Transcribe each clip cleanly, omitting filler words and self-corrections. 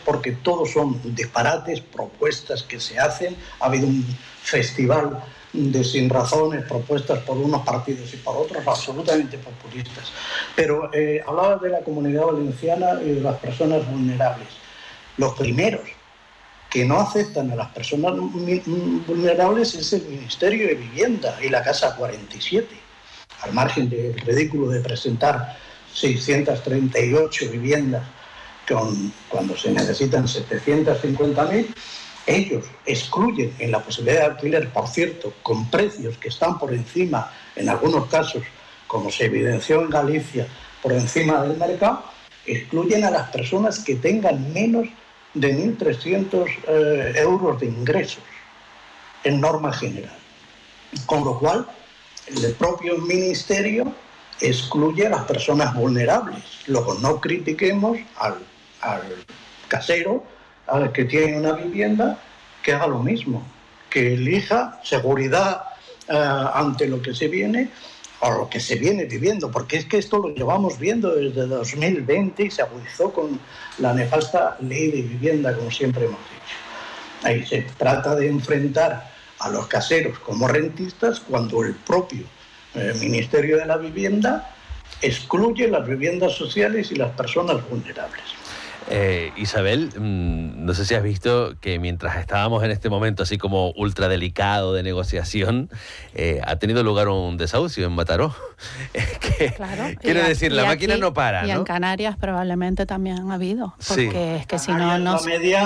porque todos son disparates, propuestas que se hacen. Ha habido un festival de sin razones, propuestas por unos partidos y por otros, absolutamente populistas. Pero hablaba de la Comunidad Valenciana y de las personas vulnerables. Los primeros que no aceptan a las personas vulnerables es el Ministerio de Vivienda y la Casa 47, al margen del ridículo de presentar 638 viviendas cuando se necesitan 750.000, ellos excluyen en la posibilidad de alquiler, por cierto, con precios que están por encima, en algunos casos, como se evidenció en Galicia, por encima del mercado, excluyen a las personas que tengan menos de 1.300 euros de ingresos, en norma general. Con lo cual, el propio Ministerio excluye a las personas vulnerables. Luego, no critiquemos al casero, al que tiene una vivienda, que haga lo mismo, que elija seguridad ante lo que se viene o lo que se viene viviendo, porque es que esto lo llevamos viendo desde 2020 y se agudizó con la nefasta ley de vivienda, como siempre hemos dicho. Ahí se trata de enfrentar a los caseros como rentistas cuando el propio Ministerio de la Vivienda excluye las viviendas sociales y las personas vulnerables. Isabel, no sé si has visto que mientras estábamos en este momento así como ultra delicado de negociación, ha tenido lugar un desahucio en Mataró. Claro, quiero decir, la máquina no para, y ¿no? En Canarias probablemente también ha habido, porque sí. Es que si no...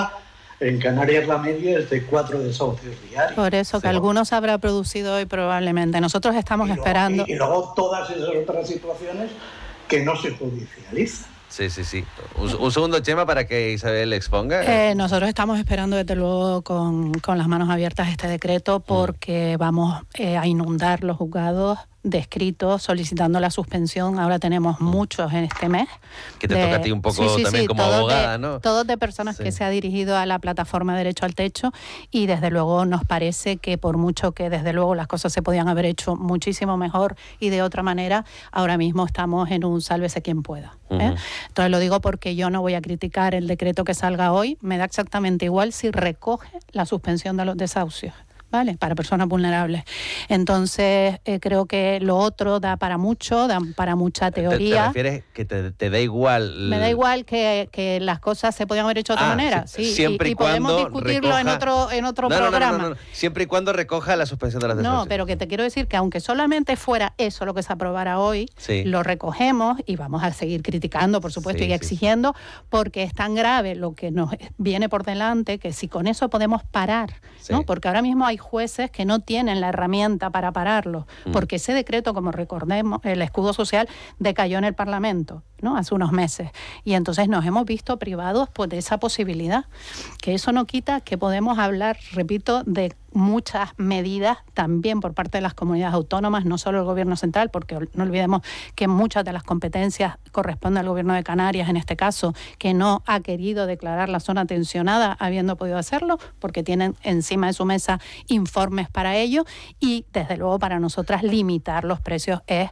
En Canarias la media es de 4 desahucios diarios. Por eso, que algunos habrá producido hoy probablemente. Nosotros estamos esperando... Y luego todas esas otras situaciones que no se judicializan. Sí. Un segundo, Chema, para que Isabel exponga. Nosotros estamos esperando, desde luego, con las manos abiertas este decreto, porque vamos a inundar los juzgados de escritos solicitando la suspensión. Ahora tenemos muchos en este mes. Que te toca a ti un poco también como abogada, ¿no? Todos de personas que se ha dirigido a la plataforma Derecho al Techo, y desde luego nos parece que por mucho que desde luego las cosas se podían haber hecho muchísimo mejor y de otra manera, ahora mismo estamos en un sálvese quien pueda. Entonces lo digo porque yo no voy a criticar el decreto que salga hoy, me da exactamente igual si recoge la suspensión de los desahucios, ¿vale? Para personas vulnerables. Entonces, creo que lo otro da para mucho, da para mucha teoría. ¿Te refieres que te da igual? Me da igual que las cosas se podían haber hecho de otra manera. Sí, siempre y podemos discutirlo recoja... en otro programa. No. Siempre y cuando recoja la suspensión de las desahucios. No, pero que te quiero decir que aunque solamente fuera eso lo que se aprobara hoy, lo recogemos y vamos a seguir criticando, por supuesto, y exigiendo, porque es tan grave lo que nos viene por delante que si con eso podemos parar, ¿no? Porque ahora mismo hay jueces que no tienen la herramienta para pararlo, porque ese decreto, como recordemos, el escudo social decayó en el Parlamento, ¿no? Hace unos meses, y entonces nos hemos visto privados, pues, de esa posibilidad, que eso no quita que podemos hablar, repito, de muchas medidas también por parte de las comunidades autónomas, no solo el gobierno central, porque no olvidemos que muchas de las competencias corresponden al gobierno de Canarias, en este caso, que no ha querido declarar la zona tensionada habiendo podido hacerlo, porque tienen encima de su mesa informes para ello, y desde luego para nosotras limitar los precios es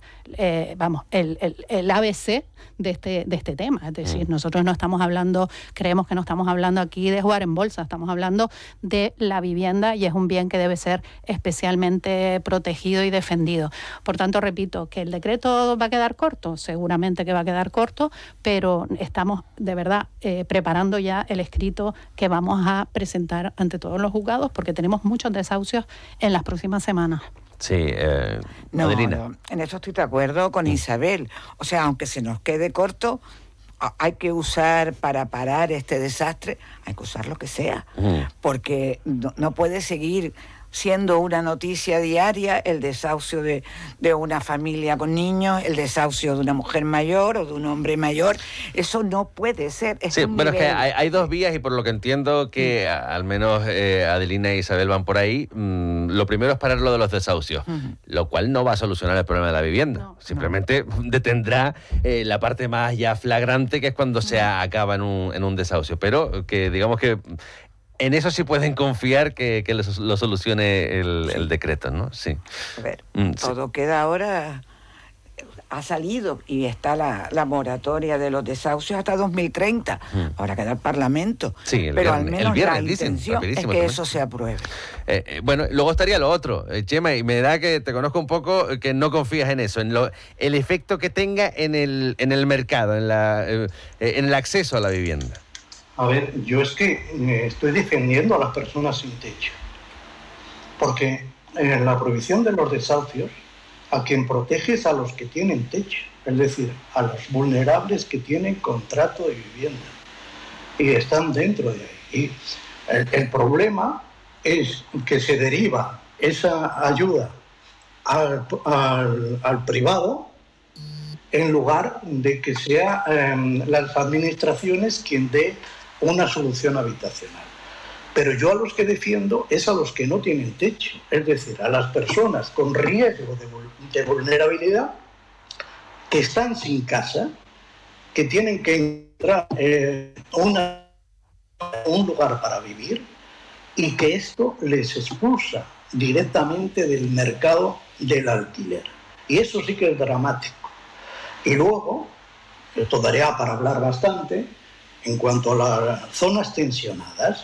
el ABC de este tema. Es decir, nosotros no estamos hablando, creemos que no estamos hablando aquí de jugar en bolsa, estamos hablando de la vivienda, y es un bien que debe ser especialmente protegido y defendido. Por tanto, repito, que el decreto va a quedar corto, seguramente que va a quedar corto, pero estamos de verdad preparando ya el escrito que vamos a presentar ante todos los juzgados, porque tenemos muchos desahucios en las próximas semanas. Sí, Adelina. No, en eso estoy de acuerdo con Isabel. O sea, aunque se nos quede corto, hay que usar para parar este desastre, hay que usar lo que sea, porque no puede seguir siendo una noticia diaria el desahucio de una familia con niños, el desahucio de una mujer mayor o de un hombre mayor. Eso no puede ser. Sí, bueno, es que hay dos vías, y por lo que entiendo que al menos Adelina e Isabel van por ahí. Lo primero es parar lo de los desahucios, lo cual no va a solucionar el problema de la vivienda. Simplemente detendrá la parte más ya flagrante, que es cuando se acaba en un desahucio. Pero que digamos que en eso sí pueden confiar que lo solucione el decreto, ¿no? Sí. A ver, todo queda ahora ha salido y está la moratoria de los desahucios hasta 2030. Ahora queda el Parlamento. Sí, pero al menos la dicen, intención es que eso se apruebe. Bueno, luego estaría lo otro, Chema, y me da que te conozco un poco que no confías en eso, en el efecto que tenga en el mercado, en el acceso a la vivienda. A ver, yo es que estoy defendiendo a las personas sin techo, porque en la prohibición de los desahucios, a quien protege es a los que tienen techo, es decir, a los vulnerables que tienen contrato de vivienda y están dentro de ahí. Y el problema es que se deriva esa ayuda al privado en lugar de que sea las administraciones quien dé una solución habitacional. Pero yo a los que defiendo es a los que no tienen techo, es decir, a las personas con riesgo de vulnerabilidad que están sin casa, que tienen que encontrar un lugar para vivir y que esto les expulsa directamente del mercado del alquiler. Y eso sí que es dramático. Y luego, esto daría para hablar bastante, en cuanto a las zonas tensionadas,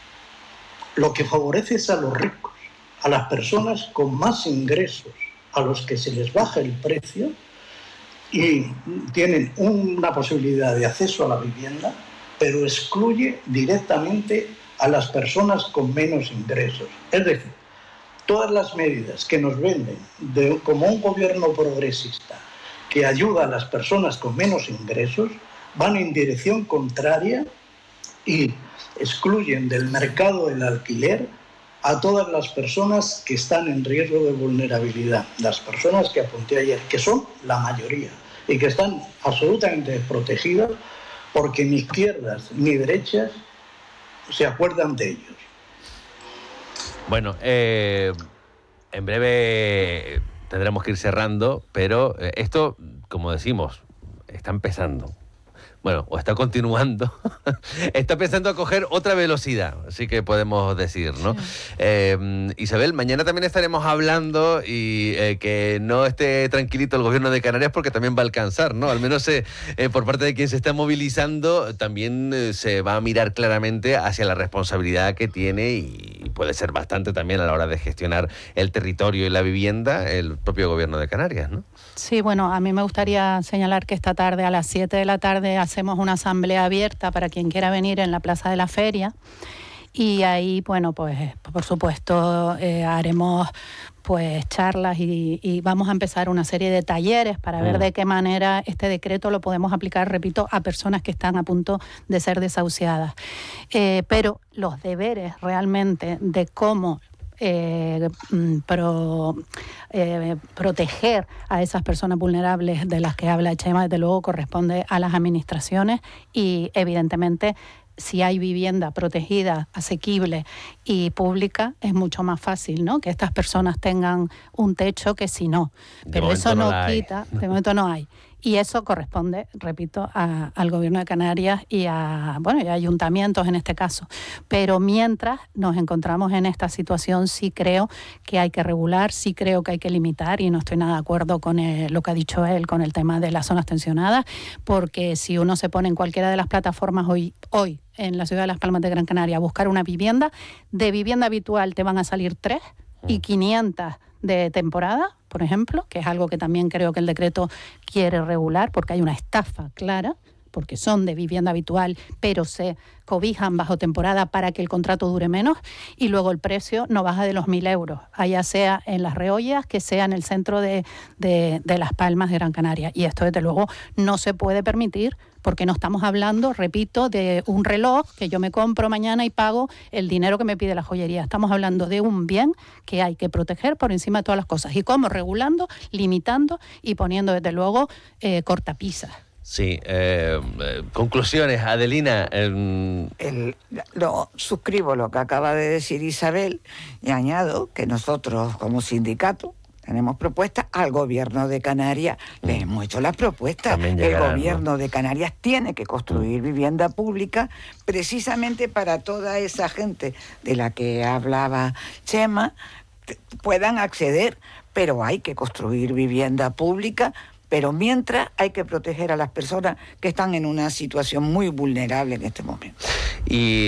lo que favorece es a los ricos, a las personas con más ingresos, a los que se les baja el precio y tienen una posibilidad de acceso a la vivienda, pero excluye directamente a las personas con menos ingresos. Es decir, todas las medidas que nos venden como un gobierno progresista que ayuda a las personas con menos ingresos van en dirección contraria y excluyen del mercado del alquiler a todas las personas que están en riesgo de vulnerabilidad, las personas que apunté ayer, que son la mayoría y que están absolutamente desprotegidas porque ni izquierdas ni derechas se acuerdan de ellos. Bueno, en breve tendremos que ir cerrando, pero esto, como decimos, está empezando. Bueno, o está continuando, está empezando a coger otra velocidad, así que podemos decir, ¿no? Sí. Isabel, mañana también estaremos hablando y que no esté tranquilito el gobierno de Canarias porque también va a alcanzar, ¿no? Al menos por parte de quien se está movilizando también se va a mirar claramente hacia la responsabilidad que tiene y puede ser bastante también a la hora de gestionar el territorio y la vivienda el propio gobierno de Canarias, ¿no? Sí, bueno, a mí me gustaría señalar que esta tarde a las 7 de la tarde hacemos una asamblea abierta para quien quiera venir en la Plaza de la Feria y ahí, bueno, pues por supuesto haremos pues charlas y vamos a empezar una serie de talleres para ver de qué manera este decreto lo podemos aplicar, repito, a personas que están a punto de ser desahuciadas. Pero los deberes realmente de cómo proteger a esas personas vulnerables de las que habla Chema, desde luego corresponde a las administraciones y evidentemente si hay vivienda protegida, asequible y pública, es mucho más fácil, ¿no? Que estas personas tengan un techo que si no. Pero eso no quita, de momento no hay. Y eso corresponde, repito, al gobierno de Canarias y a ayuntamientos en este caso. Pero mientras nos encontramos en esta situación, sí creo que hay que regular, sí creo que hay que limitar y no estoy nada de acuerdo con lo que ha dicho él con el tema de las zonas tensionadas, porque si uno se pone en cualquiera de las plataformas hoy en la ciudad de Las Palmas de Gran Canaria a buscar una vivienda, de vivienda habitual te van a salir 3 y 500 de temporada, por ejemplo, que es algo que también creo que el decreto quiere regular porque hay una estafa clara, porque son de vivienda habitual, pero se cobijan bajo temporada para que el contrato dure menos y luego el precio no baja de los 1.000 euros, allá sea en Las Reollas, que sea en el centro de Las Palmas de Gran Canaria. Y esto, desde luego, no se puede permitir porque no estamos hablando, repito, de un reloj que yo me compro mañana y pago el dinero que me pide la joyería. Estamos hablando de un bien que hay que proteger por encima de todas las cosas. ¿Y cómo? Regulando, limitando y poniendo, desde luego, cortapisas. Sí, conclusiones, Adelina. Suscribo lo que acaba de decir Isabel y añado que nosotros como sindicato tenemos propuestas al gobierno de Canarias, le hemos hecho las propuestas. El gobierno de Canarias tiene que construir vivienda pública precisamente para toda esa gente de la que hablaba Chema puedan acceder, pero hay que construir vivienda pública Pero mientras hay que proteger a las personas que están en una situación muy vulnerable en este momento. Y